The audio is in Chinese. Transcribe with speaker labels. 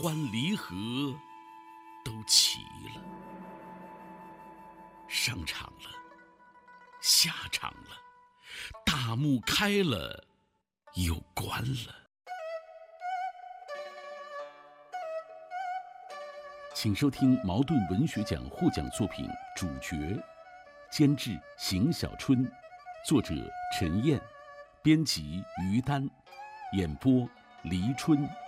Speaker 1: 欢离合都齐了，上场了，下场了，大幕开了，又关了。请收听茅盾文学奖获奖作品《主角》，监制邢小春，作者陈燕，编辑于丹，演播黎春。